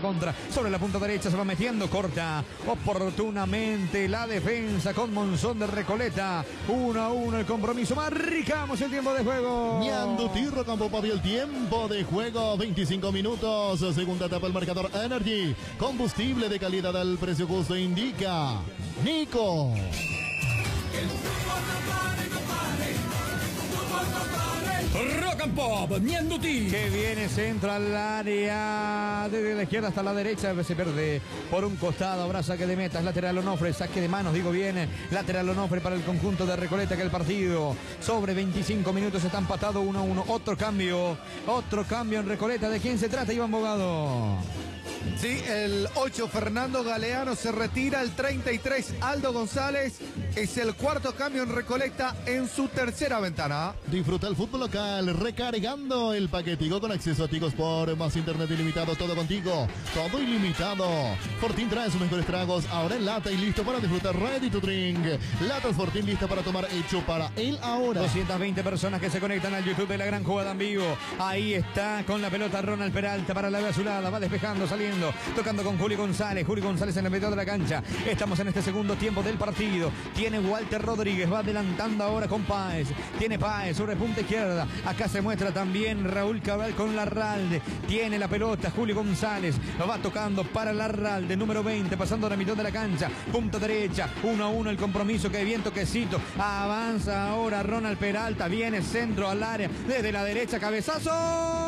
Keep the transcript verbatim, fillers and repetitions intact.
contra. Sobre la punta derecha se va metiendo, corta oportunamente la defensa con Monzón de Recoleta. uno a uno el compromiso. Marcamos el tiempo de juego. Ñandutirro Campo Pavi, el tiempo de juego, veinticinco minutos. Segunda etapa, el marcador Energy. Combustible de calidad al precio justo, indica Nico. Rock and Pop, Ñandutí. Que viene centro al área, desde la izquierda hasta la derecha, se pierde por un costado, habrá saque de meta, es lateral Onofre, saque de manos, digo bien, lateral Onofre para el conjunto de Recoleta, que el partido sobre veinticinco minutos está empatado uno a uno. Otro cambio, otro cambio en Recoleta. ¿De quién se trata, Iván Bogado? Sí, el ocho Fernando Galeano se retira, el treinta y tres Aldo González es el cuarto cambio en Recoleta en su tercera ventana. Disfruta el fútbol local recargando el paquetico con acceso a Tigo Sport, más internet ilimitado, todo contigo, todo ilimitado. Fortín trae sus mejores tragos ahora en lata y listo para disfrutar, ready to drink. Latas Fortín lista para tomar, hecho para él ahora. doscientas veinte personas que se conectan al YouTube de la gran jugada en vivo. Ahí está con la pelota Ronald Peralta para la de azulada, va despejando, saliendo, tocando con Juli González. Juli González en el medio de la cancha. Estamos en este segundo tiempo del partido. Tiene Walter Rodríguez, va adelantando ahora con Páez. Tiene Páez sobre punta izquierda. Acá se muestra también Raúl Cabral con Larralde. Tiene la pelota Juli González. Va tocando para Larralde, número veinte, pasando a la mitad de la cancha. Punta derecha, uno a uno el compromiso. Que bien toquecito. Avanza ahora Ronald Peralta. Viene centro al área. Desde la derecha, cabezazo.